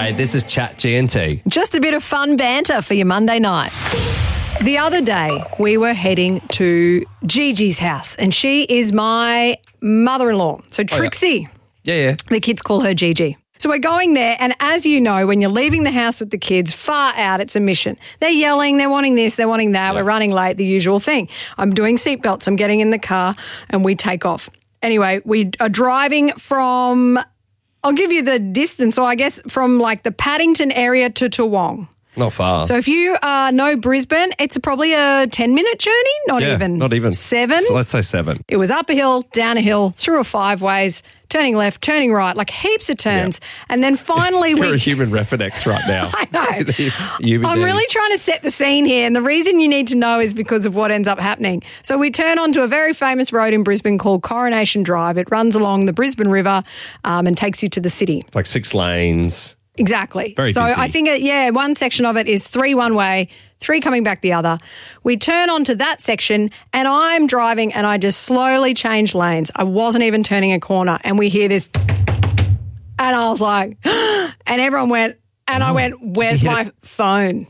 G'day, this is Chat GNT. Just a bit of fun banter for your Monday night. The other day, we were heading to Gigi's house, and she is my mother-in-law. So Trixie, Yeah. the kids call her Gigi. So we're going there, and as you know, when you're leaving the house with the kids, far out, it's a mission. They're yelling, they're wanting this, they're wanting that, we're running late, the usual thing. I'm doing seatbelts, I'm getting in the car, and we take off. Anyway, we are driving from, I'll give you the distance, so I guess from like the Paddington area to Toowong. Not far. So if you know Brisbane, it's probably a 10-minute journey, not even. 7. So let's say 7. It was up a hill, down a hill, through a 5-ways, turning left, turning right, like heaps of turns. And then finally You're a human referex right now. I know. I'm really trying to set the scene here, and the reason you need to know is because of what ends up happening. So we turn onto a very famous road in Brisbane called Coronation Drive. It runs along the Brisbane River and takes you to the city. Like 6 lanes. Exactly. Very so busy. I think, one section of it is 3 one way, 3 coming back the other. We turn onto that section and I'm driving and I just slowly change lanes. I wasn't even turning a corner and we hear this and I was like, and everyone went, and I went, where's my phone?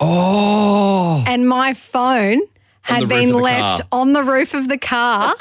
Oh. And my phone had been left on the roof of the car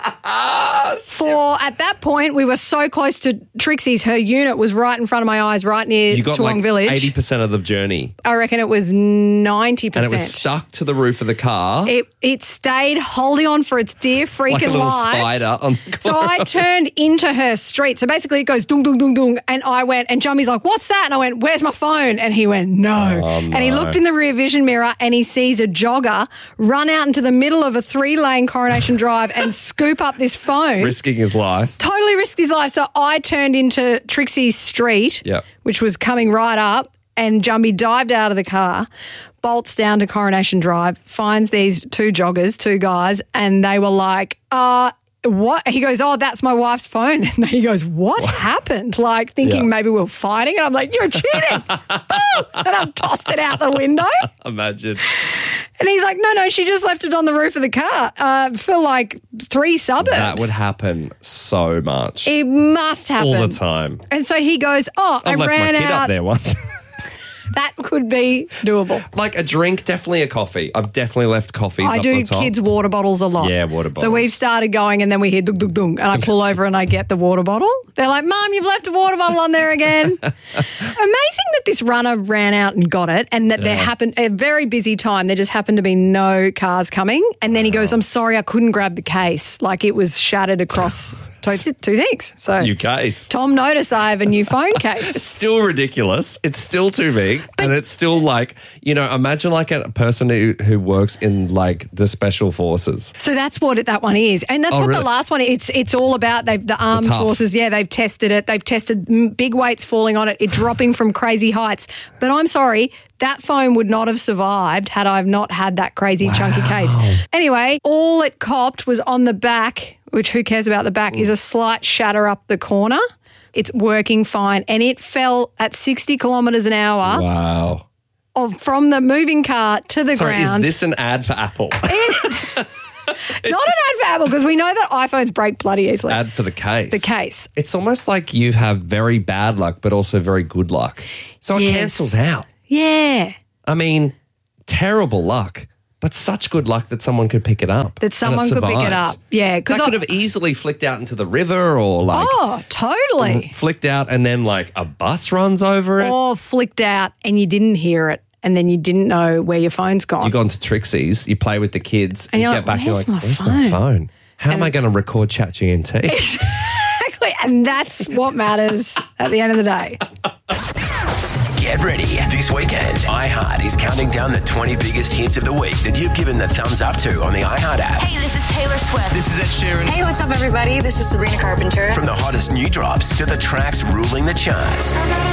for, at that point, we were so close to Trixie's. Her unit was right in front of my eyes, right near Toowong Village. 80% of the journey. I reckon it was 90%. And it was stuck to the roof of the car. It stayed holding on for its dear freaking like a little life. spider on the So I turned into her street. So basically it goes dung, dung, dung, dung. And I went, and Jummy's like, what's that? And I went, where's my phone? And he went, no. Oh, no. And he looked in the rear vision mirror and he sees a jogger run out into the middle of a 3-lane Coronation Drive and scoop up this phone. Risking his life. Totally risked his life. So I turned into Trixie's street, which was coming right up, and Jumby dived out of the car, bolts down to Coronation Drive, finds these 2 joggers, 2 guys, and they were like, what? He goes, oh, that's my wife's phone. And he goes, what happened? Like thinking maybe we were fighting. And I'm like, you're cheating. Oh! And I've tossed it out the window. Imagine. And he's like, no, she just left it on the roof of the car for like 3 suburbs. That would happen so much. It must happen. All the time. And so he goes, I've left my kid up there once. That could be doable. Like a drink, definitely a coffee. I've definitely left coffees I up do the top. kids' water bottles a lot. Yeah, water bottles. So we've started going and then we hear dung, dung, dung, and I pull over and I get the water bottle. They're like, Mum, you've left a water bottle on there again. Amazing that this runner ran out and got it and that there happened a very busy time. There just happened to be no cars coming. And then he goes, I'm sorry, I couldn't grab the case. Like it was shattered across two things. So New case. Tom noticed I have a new phone case. It's still ridiculous. It's still too big. And it's still like, imagine like a person who works in like the special forces. So that's what that one is. And that's the last one, it's all about. The armed forces, they've tested it. They've tested big weights falling on it, dropping from crazy heights. But I'm sorry, that phone would not have survived had I not had that crazy chunky case. Anyway, all it copped was on the back, which who cares about the back, is a slight shatter up the corner. It's working fine. And it fell at 60 kilometres an hour. Wow. From the moving car to the ground. Sorry, is this an ad for Apple? Not an ad for Apple, because we know that iPhones break bloody easily. Ad for the case. The case. It's almost like you have very bad luck, but also very good luck. So it cancels out. Yeah. I mean, terrible luck, but such good luck that someone could pick it up. That someone could pick it up. Yeah. That could have easily flicked out into the river or like... Oh, totally. Flicked out and then like a bus runs over it. Or flicked out and you didn't hear it and then you didn't know where your phone's gone. You've gone to Trixie's, you play with the kids, and you you're get back, where's you're like, where's my phone? How am I going to record Chat GNT? Exactly. And that's what matters at the end of the day. Get ready. This weekend, iHeart is counting down the 20 biggest hits of the week that you've given the thumbs up to on the iHeart app. Hey, this is Taylor Swift. This is Ed Sheeran. Hey, what's up, everybody? This is Sabrina Carpenter. From the hottest new drops to the tracks ruling the charts.